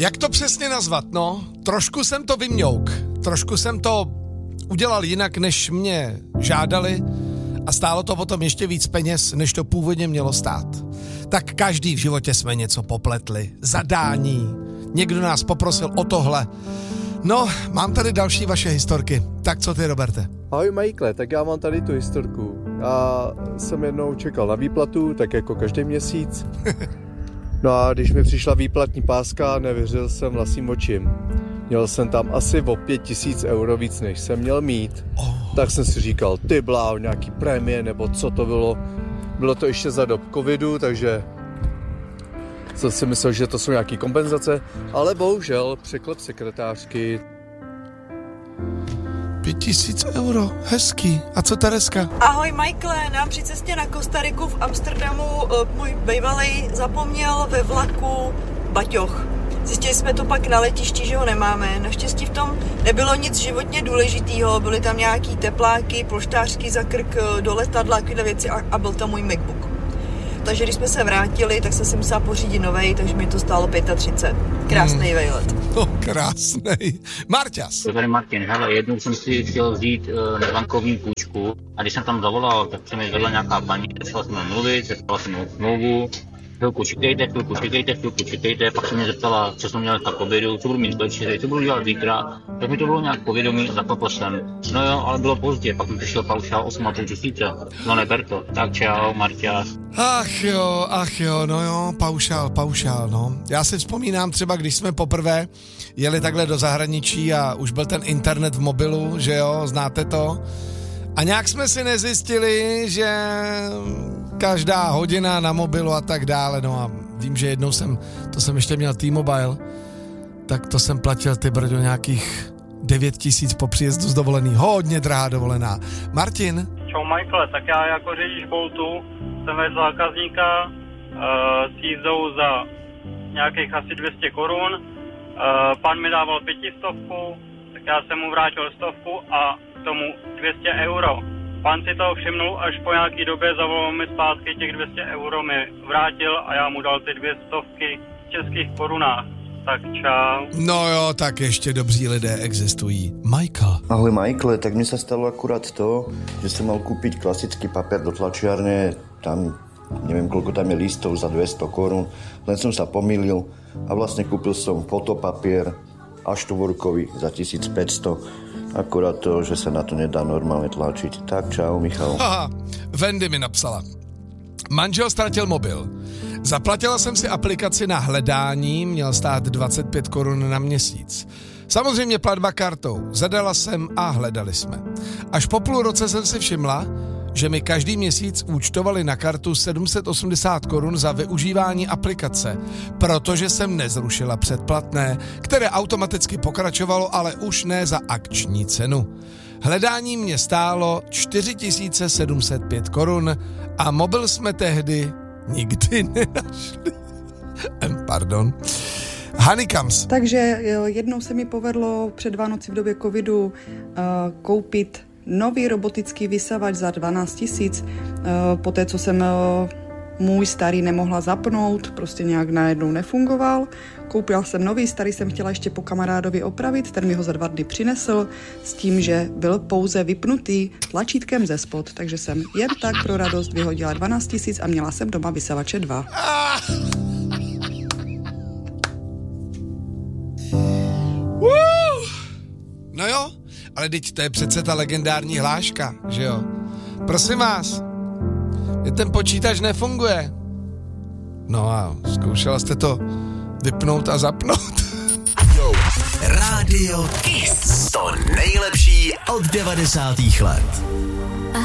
Jak to přesně nazvat, no? Trošku jsem to vymňouk. Trošku jsem to udělal jinak, než mě žádali a stálo to potom ještě víc peněz, než to původně mělo stát. Tak každý v životě jsme něco popletli. Zadání. Někdo nás poprosil o tohle. No, mám tady další vaše historky. Tak co ty, Roberte? Ahoj Michael, tak já mám tady tu historku. Já jsem jednou čekal na výplatu, tak jako každý měsíc. No a když mi přišla výplatní páska, nevěřil jsem vlastním očím. Měl jsem tam asi o 5 000 euro víc, než jsem měl mít. Tak jsem si říkal, ty bláho, nějaký prémie, nebo co to bylo. Bylo to ještě za dob covidu, takže jsem si myslel, že to jsou nějaký kompenzace, ale bohužel překlep sekretářky. 5 000 euro, hezký. A co Tereska? Ahoj Michael, nám při cestě na Kostariku v Amsterdamu můj bývalej zapomněl ve vlaku baťoch. Zjistili jsme to pak na letišti, že ho nemáme. Naštěstí v tom nebylo nic životně důležitýho, byly tam nějaký tepláky, polštářky za krk do letadla, takové věci a byl tam můj MacBook. Takže když jsme se vrátili, tak jsem si musela pořídit novej, takže mi to stálo 35. Krásnej vejlet. No, krásnej. Marťas. To je tady Martin. Hele, jednou jsem si chtěl vzít nebankovní půjčku a když jsem tam zavolal, tak se mi vedla nějaká paní, začala jsem mluvit, zeptala jsem o smlouvu. Chvilku čekejte, pak se mě zeptala, co jsem měl tak k obědu, co budu mít večeři, co budu dělat zítra, tak mi to bylo nějak povědomí a zaklopil jsem. No jo, ale bylo pozdě, pak mi přišel paušál 8,5 000, no neber to. Tak čau, Marťas. Ach jo, no jo, paušál, no. Já si vzpomínám třeba, když jsme poprvé jeli takhle do zahraničí a už byl ten internet v mobilu, že jo, znáte to? A nějak jsme si nezjistili, že každá hodina na mobilu a tak dále, no a vím, že jednou jsem ještě měl T-Mobile, tak to jsem platil ty brdo nějakých 9 000 po příjezdu z dovolený, hodně drahá dovolená. Martin? Čau Michael, tak já jako řidič Boltu jsem vezl zákazníka s jízdou za nějakých asi 200 korun, pan mi dával 500, tak já jsem mu vrátil 100 a tomu 200 euro. Pan si toho všimnul, až po nějaký době zavolal mi zpátky, těch 200 euro mi vrátil a já mu dal ty 200 v českých korunách. Tak čau. No jo, tak ještě dobří lidé existují. Michael. Ahoj Michael, tak mi sa stalo akurát to, že som mal kúpiť klasický papier do tlačiarne, tam neviem koľko tam je listov za 200 korún, len som sa pomýlil a vlastne kúpil som fotopapier A4 za 1500. Akorát to, že sa na to nedá normálne tlačiť. Tak čau, Michal. Haha, Wendy mi napsala. Manžel ztratil mobil. Zaplatila jsem si aplikaci na hledání, měl stát 25 korun na měsíc. Samozřejmě platba kartou. Zadala jsem a hledali jsme. Až po půl roce jsem si všimla, že mi každý měsíc účtovali na kartu 780 korun za využívání aplikace, protože jsem nezrušila předplatné, které automaticky pokračovalo, ale už ne za akční cenu. Hledání mě stálo 4705 korun a mobil jsme tehdy nikdy nenašli. Pardon. Hanikams. Takže jednou se mi povedlo před Vánoci v době covidu koupit nový robotický vysavač za 12 000, poté co jsem můj starý nemohla zapnout, prostě nějak najednou nefungoval. Koupila jsem nový, starý jsem chtěla ještě po kamarádovi opravit, ten mi ho za 2 dny přinesl s tím, že byl pouze vypnutý tlačítkem ze spod, takže jsem jen tak pro radost vyhodila 12 000 a měla jsem doma vysavače 2. No jo, ale teď to je přece ta legendární hláška, že jo? Prosím vás, ten počítač nefunguje. No a zkoušela jste to vypnout a zapnout? Rádio Kiss. To nejlepší od 90. let.